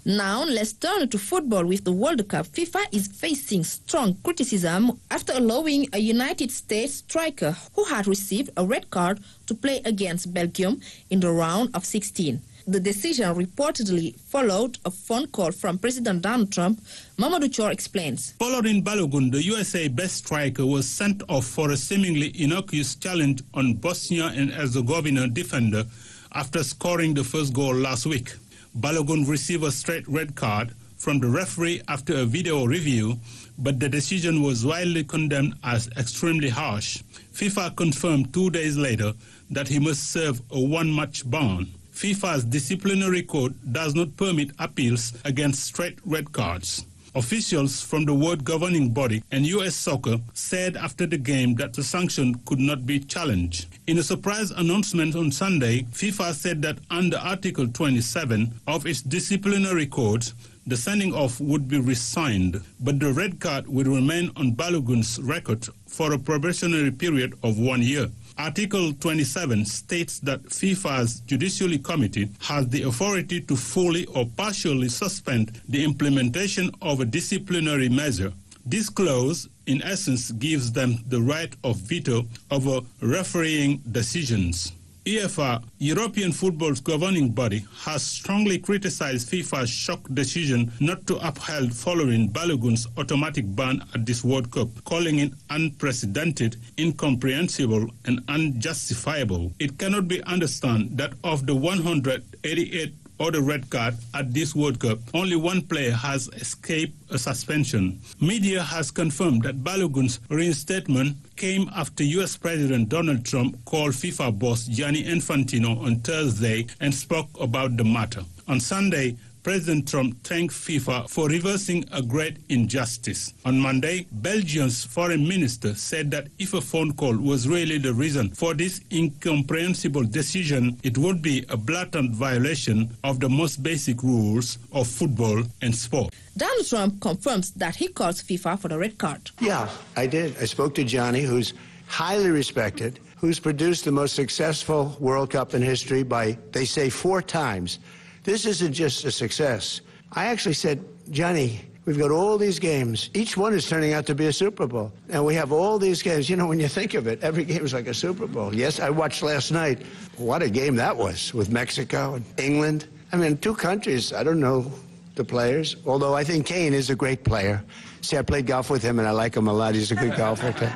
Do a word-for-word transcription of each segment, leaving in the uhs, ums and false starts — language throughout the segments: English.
Now, let's turn to football with the World Cup. FIFA is facing strong criticism after allowing a United States striker who had received a red card to play against Belgium in the round of sixteen. The decision reportedly followed a phone call from President Donald Trump. Mamadou Chor explains. Following Balogun, the U S A best striker was sent off for a seemingly innocuous challenge on Bosnia and Herzegovina defender after scoring the first goal last week. Balogun received a straight red card from the referee after a video review, but the decision was widely condemned as extremely harsh. FIFA confirmed two days later that he must serve a one-match ban. FIFA's disciplinary code does not permit appeals against straight red cards. Officials from the world governing body and U S Soccer said after the game that the sanction could not be challenged. In a surprise announcement on Sunday, FIFA said that under Article twenty-seven of its disciplinary code, the sending off would be resigned, but the red card will remain on Balogun's record for a probationary period of one year. Article twenty-seven states that FIFA's Judiciary Committee has the authority to fully or partially suspend the implementation of a disciplinary measure. This clause, in essence, gives them the right of veto over refereeing decisions. E F A, European football's governing body, has strongly criticized FIFA's shock decision not to uphold following Balogun's automatic ban at this World Cup, calling it unprecedented, incomprehensible, and unjustifiable. It cannot be understood that of the one hundred eighty-eight other red card at this World Cup, only one player has escaped a suspension. Media has confirmed that Balogun's reinstatement came after U S President Donald Trump called FIFA boss Gianni Infantino on Thursday and spoke about the matter. On Sunday, President Trump thanked FIFA for reversing a great injustice. On Monday, Belgium's foreign minister said that if a phone call was really the reason for this incomprehensible decision, it would be a blatant violation of the most basic rules of football and sport. Donald Trump confirms that he calls FIFA for the red card. Yeah, I did. I spoke to Johnny, who's highly respected, who's produced the most successful World Cup in history by, they say, four times. This isn't just a success. I actually said, Johnny, we've got all these games. Each one is turning out to be a Super Bowl. And we have all these games. You know, when you think of it, every game is like a Super Bowl. Yes, I watched last night. What a game that was with Mexico and England. I mean, two countries, I don't know the players, although I think Kane is a great player. See, I played golf with him, and I like him a lot. He's a good golfer.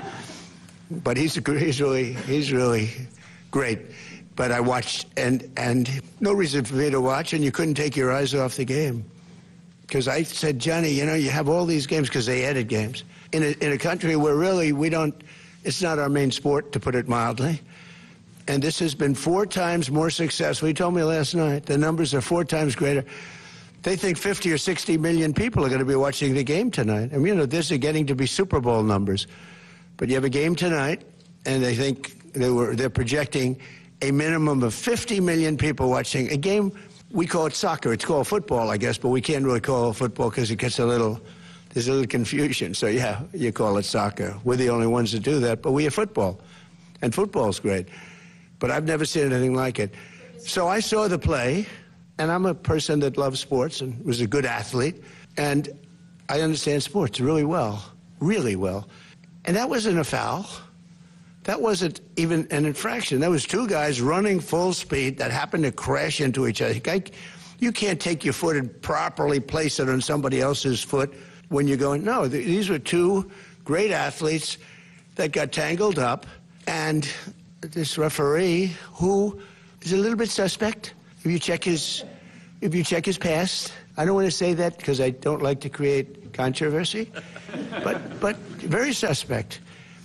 But he's, a, he's, really, he's really great. But I watched, and, and no reason for me to watch, and you couldn't take your eyes off the game. Because I said, Johnny, you know, you have all these games, because they added games. In a, in a country where really we don't, it's not our main sport, to put it mildly. And this has been four times more successful. He told me last night, the numbers are four times greater. They think fifty or sixty million people are going to be watching the game tonight. I mean, you know, this is getting to be Super Bowl numbers. But you have a game tonight, and they think they were, they're projecting a minimum of fifty million people watching a game. We call it soccer. It's called football, I guess, but we can't really call it football because it gets a little, there's a little confusion. So, yeah, you call it soccer. We're the only ones that do that, but we have football, and football's great. But I've never seen anything like it. So I saw the play, and I'm a person that loves sports and was a good athlete, and I understand sports really well, really well. And that wasn't a foul. That wasn't even an infraction. That was two guys running full speed that happened to crash into each other. You can't take your foot and properly place it on somebody else's foot when you're going, no, these were two great athletes that got tangled up, and this referee, who is a little bit suspect, if you check his, if you check his past, I don't want to say that because I don't like to create controversy, but, but very suspect.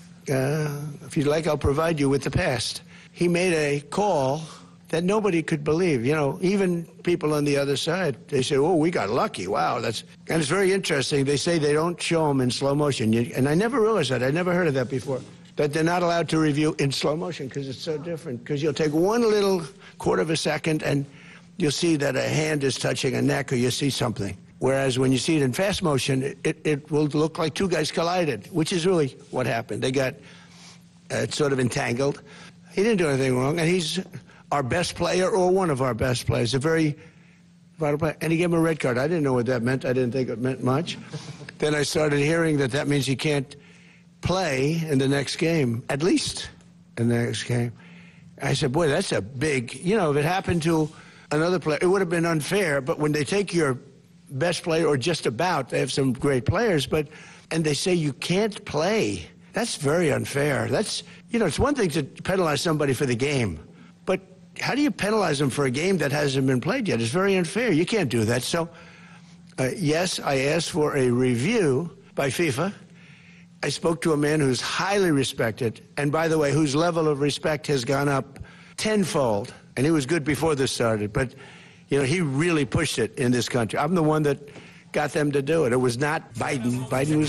Uh, if you'd like, I'll provide you with the past. He made a call that nobody could believe. You know, even people on the other side, they say, oh, we got lucky. Wow, that's... And it's very interesting. They say they don't show them in slow motion. You, and I never realized that. I never heard of that before. That they're not allowed to review in slow motion because it's so different. Because you'll take one little quarter of a second and you'll see that a hand is touching a neck or you see something. Whereas when you see it in fast motion, it, it will look like two guys collided, which is really what happened. They got uh, sort of entangled. He didn't do anything wrong, and he's our best player or one of our best players, a very, vital player, and he gave him a red card. I didn't know what that meant. I didn't think it meant much. Then I started hearing that that means he can't play in the next game, at least in the next game. I said, boy, that's a big, you know, if it happened to another player, it would have been unfair. But when they take your best player, or just about, they have some great players, but, and they say you can't play, that's very unfair. That's, you know, it's one thing to penalize somebody for the game, but how do you penalize them for a game that hasn't been played yet? It's very unfair. You can't do that. So, uh, yes, I asked for a review by FIFA. I spoke to a man who's highly respected, and by the way, whose level of respect has gone up tenfold. And he was good before this started, but, you know, he really pushed it in this country. I'm the one that got them to do it. It was not Biden. Biden was